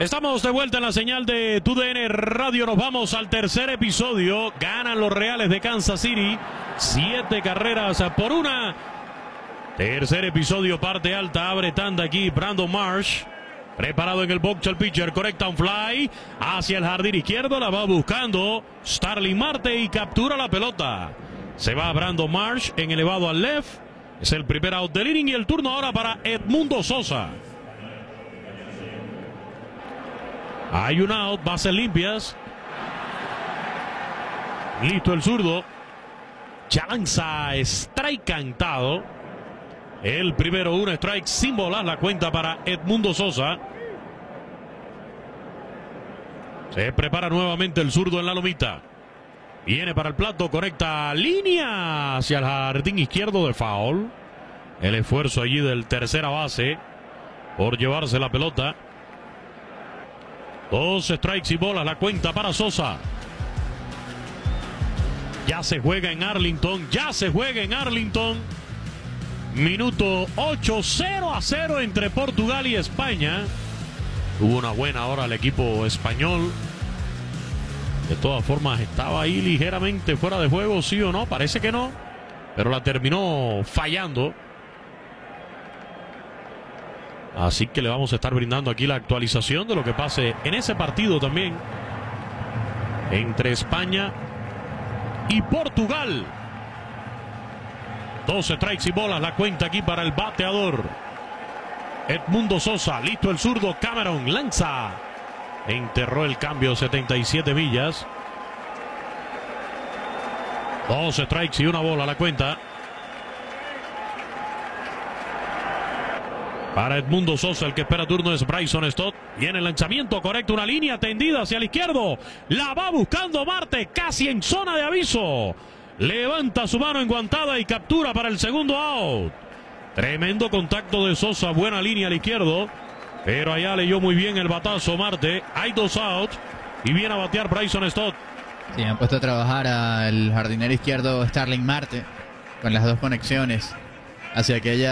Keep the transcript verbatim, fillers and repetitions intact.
Estamos de vuelta en la señal de T D N Radio. Nos vamos al tercer episodio. Ganan los Reales de Kansas City. Siete carreras por una. Tercer episodio, parte alta. Abre tanda aquí Brandon Marsh. Preparado en el box el pitcher. Conecta un fly hacia el jardín izquierdo. La va buscando Starling Marte y captura la pelota. Se va Brandon Marsh en elevado al left. Es el primer out del inning y el turno ahora para Edmundo Sosa. Hay un out, bases limpias. Listo el zurdo. Ya lanza strike cantado. El primero, un strike sin bolas. La cuenta para Edmundo Sosa. Se prepara nuevamente el zurdo en la lomita. Viene para el plato, conecta línea hacia el jardín izquierdo de foul. El esfuerzo allí del tercera base por llevarse la pelota. Dos strikes y bolas, la cuenta para Sosa. Ya se juega en Arlington, ya se juega en Arlington. Minuto ocho, cero a cero entre Portugal y España. Hubo una buena hora el equipo español. De todas formas, estaba ahí ligeramente fuera de juego, sí o no, parece que no. Pero la terminó fallando. Así que le vamos a estar brindando aquí la actualización de lo que pase en ese partido también entre España y Portugal. Dos strikes y bolas, la cuenta aquí para el bateador Edmundo Sosa. Listo el zurdo, Cameron lanza. Enterró el cambio, setenta y siete millas. Dos strikes y una bola, la cuenta para Edmundo Sosa. El que espera turno es Bryson Stott. Viene el lanzamiento correcto, una línea tendida hacia el izquierdo. La va buscando Marte, casi en zona de aviso. Levanta su mano enguantada y captura para el segundo out. Tremendo contacto de Sosa, buena línea al izquierdo. Pero allá leyó muy bien el batazo Marte. Hay dos outs y viene a batear Bryson Stott. Sí, han puesto a trabajar al jardinero izquierdo Starling Marte con las dos conexiones hacia aquella